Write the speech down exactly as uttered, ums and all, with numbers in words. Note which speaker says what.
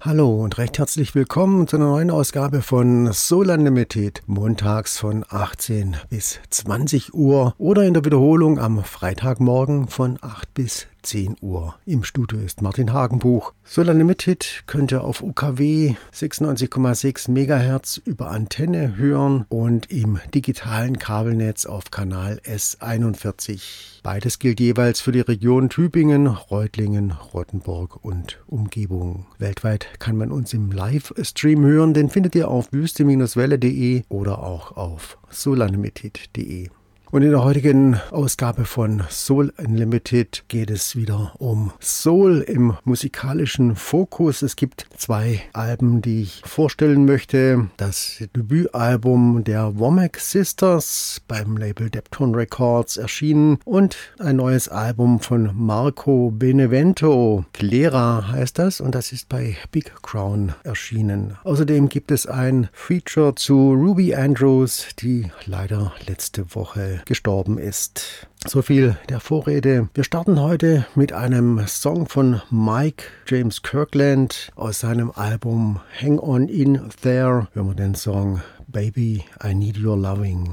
Speaker 1: Hallo und recht herzlich willkommen zu einer neuen Ausgabe von Soul Unlimited, montags von achtzehn bis zwanzig Uhr oder in der Wiederholung am Freitagmorgen von acht bis zehn Uhr. Im Studio ist Martin Hagenbuch. Soul Unlimited könnt ihr auf U K W sechsundneunzig Komma sechs Megahertz über Antenne hören und im digitalen Kabelnetz auf Kanal S einundvierzig. Beides gilt jeweils für die Region Tübingen, Reutlingen, Rottenburg und Umgebung. Weltweit kann man uns im Livestream hören, den findet ihr auf wüste Welle punkt de oder auch auf soul unlimited punkt de. Und in der heutigen Ausgabe von Soul Unlimited geht es wieder um Soul im musikalischen Fokus. Es gibt zwei Alben, die ich vorstellen möchte. Das Debütalbum der Womack Sisters, beim Label Deptone Records erschienen, und ein neues Album von Marco Benevento. Clera heißt das, und das ist bei Big Crown erschienen. Außerdem gibt es ein Feature zu Ruby Andrews, die leider letzte Woche gestorben ist. So viel der Vorrede. Wir starten heute mit einem Song von Mike James Kirkland aus seinem Album Hang On In There. Hören wir den Song Baby, I Need Your Loving.